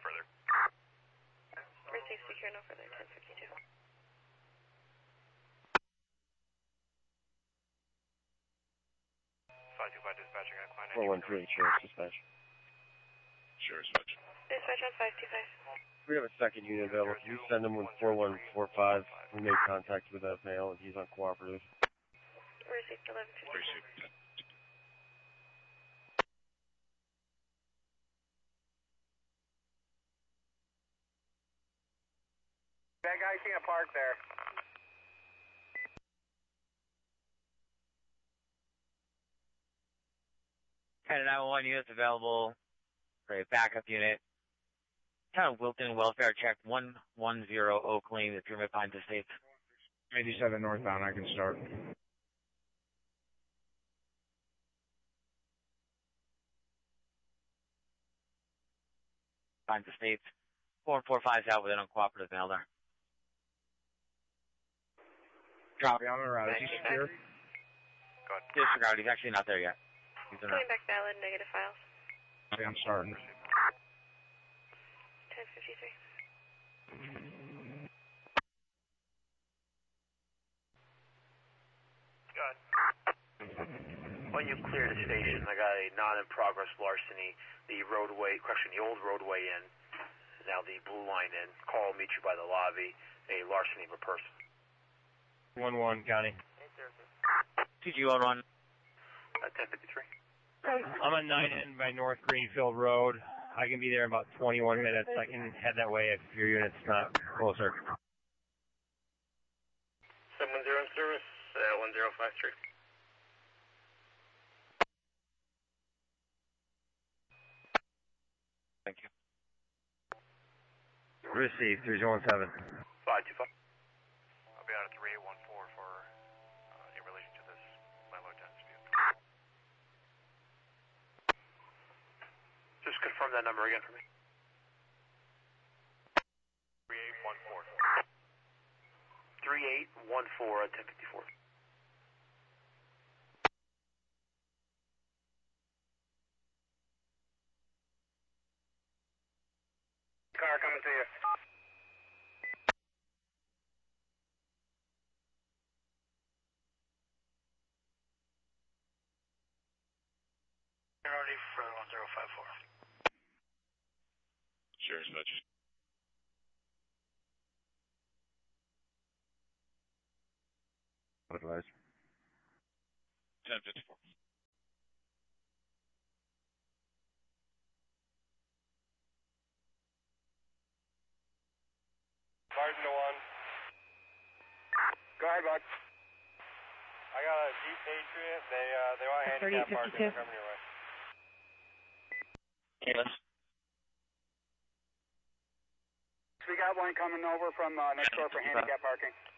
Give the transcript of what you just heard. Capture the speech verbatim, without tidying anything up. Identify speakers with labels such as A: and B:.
A: further.
B: Receive secure, no further, ten fifty-two.
A: five two five dispatching on Klein.
C: four one three, Sheriff's Dispatch.
A: Sheriff's Dispatch.
B: Dispatch on five two five.
C: We have a second unit available. Can you send him with four one four five? We made contact with that male and he's uncooperative.
B: Received eleven fifty.
A: Received.
D: That guy can't park there.
E: ten nine one one units available for a backup unit. Town of Wilton Welfare Check one one zero Oak Lane, the Pyramid Pines Estates.
D: eighty-seven northbound, I can start.
E: Pines Estates. four four five is out with an uncooperative male there. Drop.
D: On the route. Is he secure?
A: Go ahead.
E: Disregard. He's actually not there yet. He's in
B: Coming back valid, negative files.
D: Okay, I'm starting.
B: ten fifty-three.
A: Go ahead.
F: When you clear the station, I got a non-in-progress larceny, the roadway, correction, the old roadway in, now the blue line in. Call will meet you by the lobby, a larceny of a person.
C: one one, County.
E: T G one one.
F: Uh, ten fifty-three.
C: I'm on nine N by North Greenfield Road. I can be there in about twenty-one minutes. I can head that way if your unit's not closer.
F: seven one zero in service, uh, one zero five three.
E: Thank you.
C: Receive, three zero one seven.
F: five two five.
A: I'll be out at three eight one four for, uh, in relation to this landlord tenant dispute.
F: Just confirm that number again for me.
A: three eight one four.
F: three eight one four at ten fifty-four.
D: Car coming to you.
F: Priority for one zero five four.
A: Sheriff's Dispatch.
C: Advise.
A: ten fifty-four.
D: Martin to one. Go ahead, bud. I got a Jeep Patriot. They uh they want handicap parking. They're coming your way.
E: Kalis.
D: We got one coming over from uh, next door for handicap parking.